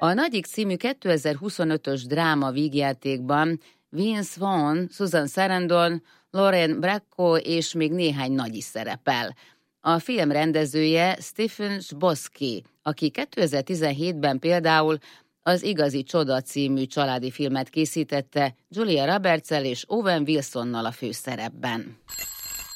A Nagyik című 2025-ös dráma vígjátékban Vince Vaughn, Susan Sarandon, Lauren Bracco és még néhány nagy is szerepel. A film rendezője Stephen Chbosky, aki 2017-ben például az Igazi Csoda című családi filmet készítette Julia Roberts-el és Owen Wilsonnal a főszerepben.